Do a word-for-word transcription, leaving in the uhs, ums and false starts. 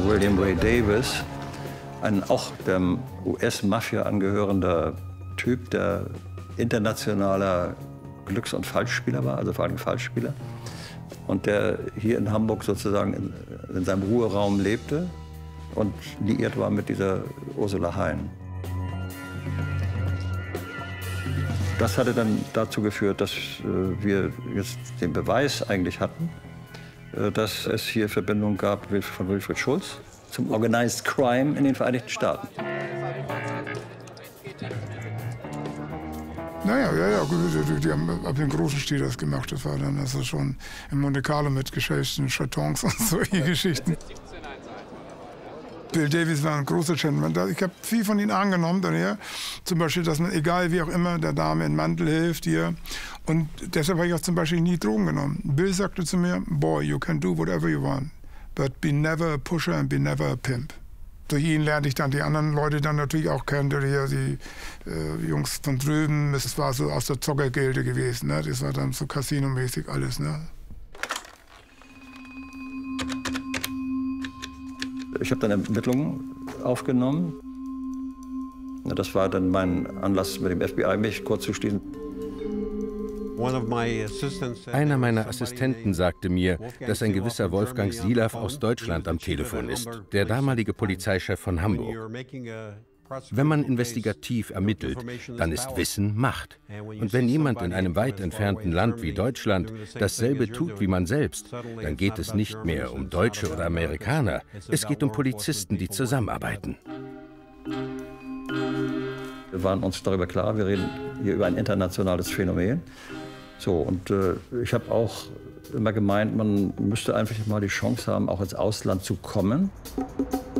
William Ray Davis, ein auch der U S-Mafia angehörender Typ, der internationaler Glücks- und Falschspieler war, also vor allem Falschspieler. Und der hier in Hamburg sozusagen in, in seinem Ruheraum lebte und liiert war mit dieser Ursula Hein. Das hatte dann dazu geführt, dass äh, wir jetzt den Beweis eigentlich hatten, äh, dass es hier Verbindungen gab von Wilfried Schulz zum Organized Crime in den Vereinigten Staaten. Naja, ja, ja, die, die haben ab dem großen Stil das gemacht. Das war dann also schon in Monte Carlo mit geschätzten Chatons und solche Geschichten. Bill Davis war ein großer Gentleman. Ich habe viel von ihm angenommen daher. Zum Beispiel, dass man, egal wie auch immer, der Dame in Mantel hilft hier. Und deshalb habe ich auch zum Beispiel nie Drogen genommen. Bill sagte zu mir, boy, you can do whatever you want, but be never a pusher and be never a pimp. Durch ihn lernte ich dann die anderen Leute dann natürlich auch kennen, die äh, Jungs von drüben. Es war so aus der Zockergilde gewesen, ne? Das war dann so Casino-mäßig alles, ne? Ich habe dann Ermittlungen aufgenommen. Das war dann mein Anlass, mit dem F B I mich kurz zu schließen. Einer meiner Assistenten sagte mir, dass ein gewisser Wolfgang Silaff aus Deutschland am Telefon ist, der damalige Polizeichef von Hamburg. Wenn man investigativ ermittelt, dann ist Wissen Macht. Und wenn jemand in einem weit entfernten Land wie Deutschland dasselbe tut wie man selbst, dann geht es nicht mehr um Deutsche oder Amerikaner, es geht um Polizisten, die zusammenarbeiten. Wir waren uns darüber klar, wir reden hier über ein internationales Phänomen. So, und äh, ich habe auch immer gemeint, man müsste einfach mal die Chance haben, auch ins Ausland zu kommen.